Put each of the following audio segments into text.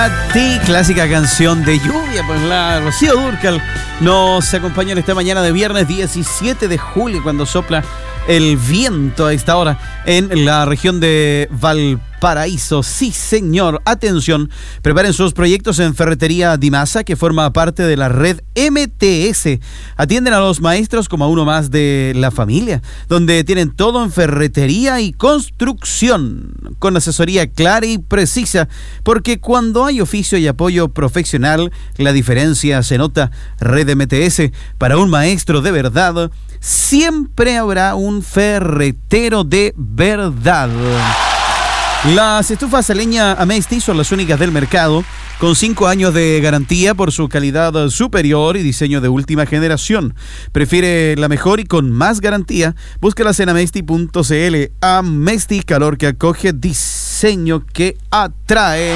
Sí, clásica canción de lluvia, pues la Rocío Dúrcal nos acompaña en esta mañana de viernes 17 de julio cuando sopla el viento a esta hora en la región de Valparaíso. Sí, señor. Atención, preparen sus proyectos en Ferretería Dimasa, que forma parte de la red MTS. Atienden a los maestros como a uno más de la familia, donde tienen todo en ferretería y construcción, con asesoría clara y precisa, porque cuando hay oficio y apoyo profesional, la diferencia se nota. Red MTS, para un maestro de verdad, siempre habrá un ferretero de verdad. Las estufas a leña Amesti son las únicas del mercado, con 5 años de garantía por su calidad superior y diseño de última generación. Prefiere la mejor y con más garantía. Búscalas en amesti.cl. Amesti, calor que acoge, diseño que atrae.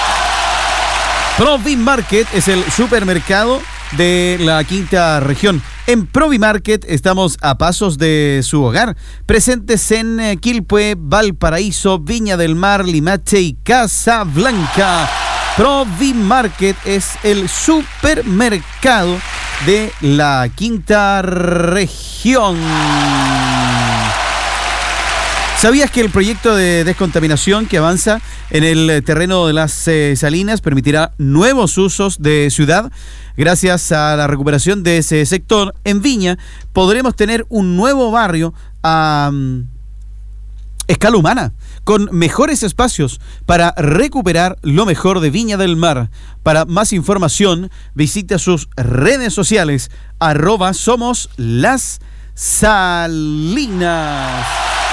Provimarket es el supermercado de la quinta región. En Provimarket estamos a pasos de su hogar, presentes en Quilpué, Valparaíso, Viña del Mar, Limache y Casablanca. Provimarket es el supermercado de la quinta región. ¿Sabías que el proyecto de descontaminación que avanza en el terreno de las salinas permitirá nuevos usos de ciudad? Gracias a la recuperación de ese sector, en Viña podremos tener un nuevo barrio a escala humana, con mejores espacios para recuperar lo mejor de Viña del Mar. Para más información, visita sus redes sociales, @SomosLasSalinas.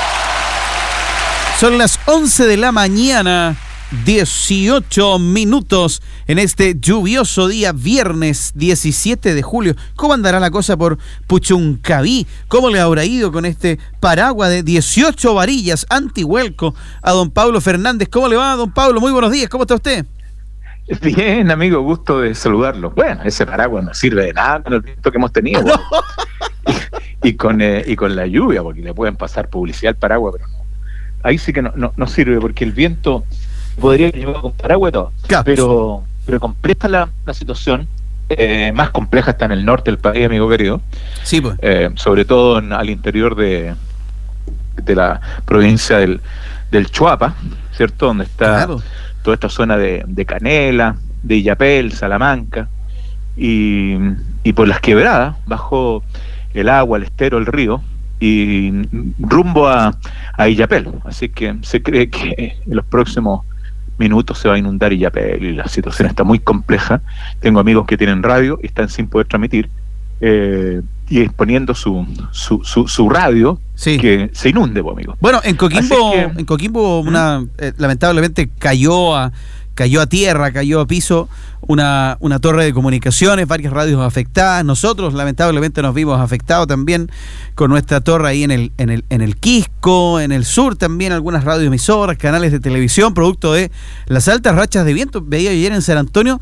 Son las 11 de la mañana, 18 minutos en este lluvioso día, viernes 17 de julio. ¿Cómo andará la cosa por Puchuncaví? ¿Cómo le habrá ido con este paraguas de 18 varillas antihuelco a don Pablo Fernández? ¿Cómo le va, don Pablo? Muy buenos días, ¿cómo está usted? Bien, amigo, gusto de saludarlo. Bueno, ese paraguas no sirve de nada con el viento que hemos tenido. No. Y con la lluvia, porque le pueden pasar publicidad al paraguas, pero no. Ahí sí que no sirve, porque el viento podría llevar con paraguas y todo. Pero compleja la situación. Más compleja está en el norte del país, amigo querido. Sí, pues. Sobre todo al interior de la provincia del Choapa, ¿cierto? Donde está toda esta zona de Canela, de Illapel, Salamanca, y por las quebradas, bajo el agua, el estero, el río, y rumbo a Illapel. Así que se cree que en los próximos minutos se va a inundar Illapel y la situación está muy compleja. Tengo amigos que tienen radio y están sin poder transmitir, y exponiendo su radio, sí, que se inunde, amigo. Bueno, en Coquimbo lamentablemente cayó a tierra, cayó a piso una torre de comunicaciones, varias radios afectadas. Nosotros lamentablemente nos vimos afectados también con nuestra torre ahí en el Quisco, en el sur también algunas radioemisoras, canales de televisión, producto de las altas rachas de viento. Veía ayer en San Antonio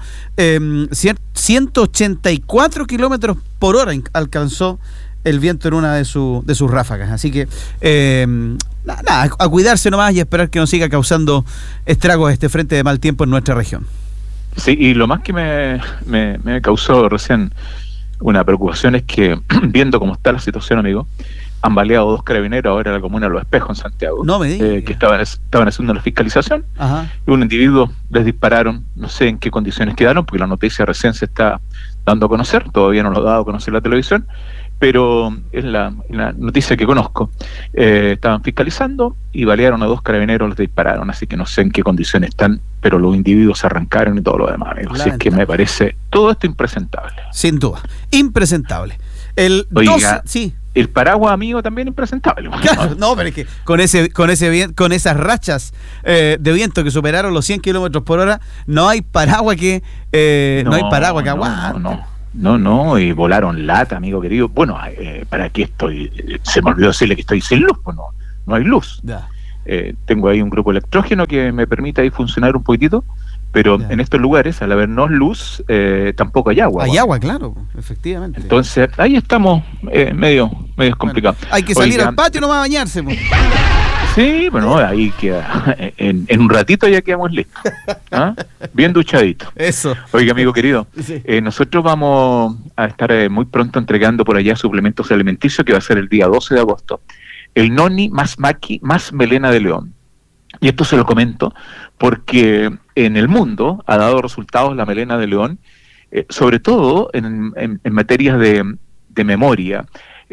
184 kilómetros por hora alcanzó el viento en una de sus ráfagas. Así que nada, a cuidarse nomás y esperar que no siga causando estragos este frente de mal tiempo en nuestra región. Sí, y lo más que me causó recién una preocupación es que, viendo cómo está la situación, amigo, han baleado 2 carabineros ahora en la comuna de Los Espejos, en Santiago. No me digas. Que estaban haciendo la fiscalización. Ajá. Y un individuo les dispararon, no sé en qué condiciones quedaron, porque la noticia recién se está dando a conocer, todavía no lo ha dado a conocer la televisión, pero es la noticia que conozco. Estaban fiscalizando y balearon a 2 carabineros, les dispararon, así que no sé en qué condiciones están, pero los individuos se arrancaron y todo lo demás, amigos. Así que me parece todo esto impresentable. Sin duda, impresentable. Oiga, sí. El paraguas, amigo, también impresentable. Claro, no, pero es que con esas rachas de viento que superaron los 100 kilómetros por hora, no hay paraguas que aguante. No, y volaron lata, amigo querido. Bueno, ¿para qué estoy? Se me olvidó decirle que estoy sin luz, pues no hay luz. Tengo ahí un grupo electrógeno que me permite ahí funcionar un poquitito, pero en estos lugares, al habernos luz, tampoco hay agua. Hay agua, claro, efectivamente. Entonces, ahí estamos medio complicados. Hay que salir al patio nomás a bañarse. Sí, Sí, bueno, ahí queda. En un ratito ya quedamos listos. ¿Ah? Bien duchadito. Eso. Oiga, amigo querido, Sí. nosotros vamos a estar muy pronto entregando por allá suplementos alimenticios, que va a ser el día 12 de agosto. El Noni más Maki más Melena de León. Y esto se lo comento porque en el mundo ha dado resultados la Melena de León, sobre todo en materias de memoria,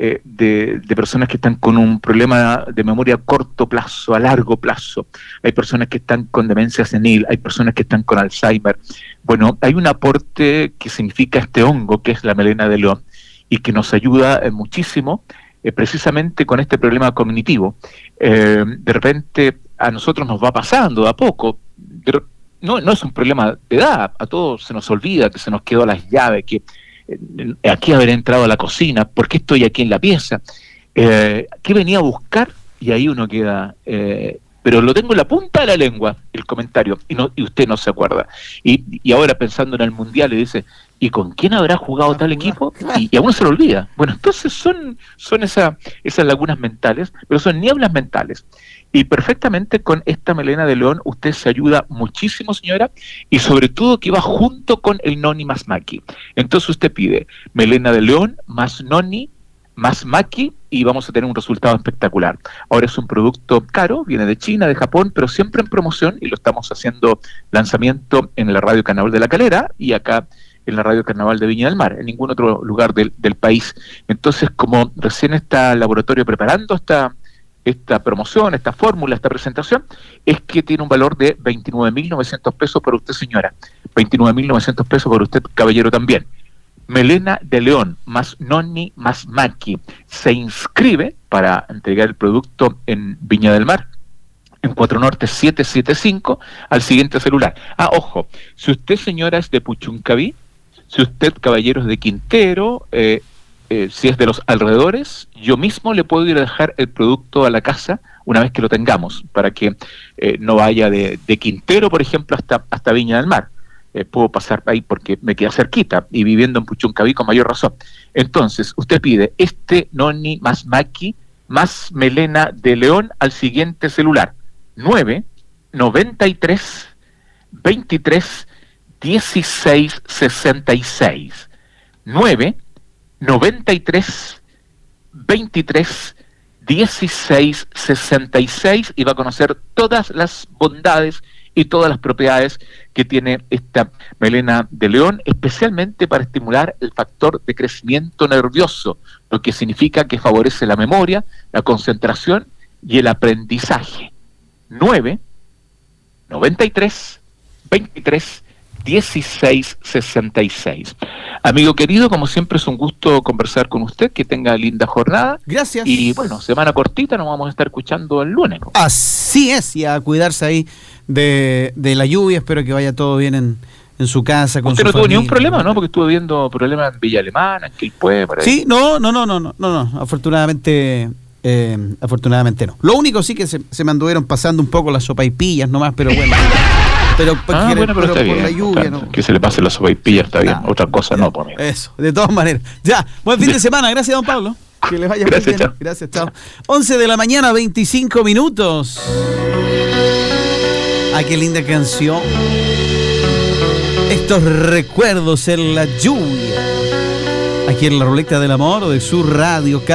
de personas que están con un problema de memoria a corto plazo, a largo plazo. Hay personas que están con demencia senil, hay personas que están con Alzheimer. Bueno, hay un aporte que significa este hongo, que es la Melena de León, y que nos ayuda muchísimo, precisamente con este problema cognitivo. De repente a nosotros nos va pasando de a poco. No es un problema de edad, a todos se nos olvida que se nos quedó las llaves, que aquí haber entrado a la cocina, ¿por qué estoy aquí en la pieza? ¿Qué venía a buscar? Y ahí uno queda, pero lo tengo en la punta de la lengua, el comentario, y usted no se acuerda. Y ahora pensando en el Mundial, le dice, ¿y con quién habrá jugado tal equipo? Y a uno se lo olvida. Bueno, entonces son esas lagunas mentales, pero son nieblas mentales. Y perfectamente con esta Melena de León usted se ayuda muchísimo, señora, y sobre todo que va junto con el Noni más Maki. Entonces usted pide Melena de León más Noni más Maki y vamos a tener un resultado espectacular. Ahora es un producto caro, viene de China, de Japón, pero siempre en promoción, y lo estamos haciendo lanzamiento en la Radio Carnaval de La Calera y acá en la Radio Carnaval de Viña del Mar, en ningún otro lugar del país. Entonces, como recién está el laboratorio preparando esta promoción, esta fórmula, esta presentación, es que tiene un valor de 29.900 pesos para usted, señora. 29.900 pesos para usted, caballero, también. Melena de León, más Noni, más Maki. Se inscribe para entregar el producto en Viña del Mar, en 4 Norte 775, al siguiente celular. Ojo, si usted, señora, es de Puchuncaví, si usted, caballero, es de Quintero, si es de los alrededores, yo mismo le puedo ir a dejar el producto a la casa una vez que lo tengamos, para que no vaya de Quintero, por ejemplo, hasta Viña del Mar. Puedo pasar ahí porque me queda cerquita, y viviendo en Puchuncaví con mayor razón. Entonces, usted pide este Noni más Maki más Melena de León al siguiente celular: 993 23 16 66. 993 23 16 66, y va a conocer todas las bondades y todas las propiedades que tiene esta Melena de León, especialmente para estimular el factor de crecimiento nervioso, lo que significa que favorece la memoria, la concentración y el aprendizaje. 993 23 16 66. Amigo querido, como siempre es un gusto conversar con usted, que tenga linda jornada. Gracias. Y bueno, semana cortita, nos vamos a estar escuchando el lunes, ¿no? Así es, y a cuidarse ahí de la lluvia. Espero que vaya todo bien en su casa, con su familia. Usted no tuvo ningún problema, ¿no? Porque estuve viendo problemas en Villa Alemana, en Quilpué, por ahí. Sí, no, afortunadamente no. Lo único sí que se me anduvieron pasando un poco las sopaipillas nomás, pero bueno. Pero está por bien, la lluvia, ¿no? Que se le pase la sopaipilla, está bien. Otra cosa no, por mí. Eso, de todas maneras. Ya, buen fin de semana. Gracias, don Pablo. Que les vaya muy bien. Chao. Gracias, chao. 11 de la mañana, 25 minutos. Qué linda canción. Estos recuerdos en la lluvia. Aquí en la Ruleta del Amor de su radio.